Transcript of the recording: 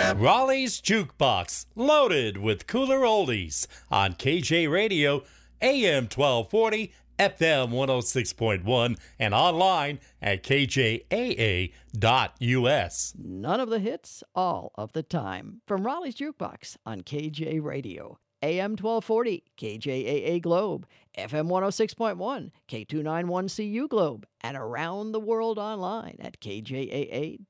Raleigh's Jukebox, loaded with cooler oldies on KJ Radio, AM 1240, FM 106.1, and online at kjaa.us. None of the hits, all of the time. From Raleigh's Jukebox on KJ Radio, AM 1240, KJAA Globe, FM 106.1, K291CU Globe, and around the world online at kjaa.us.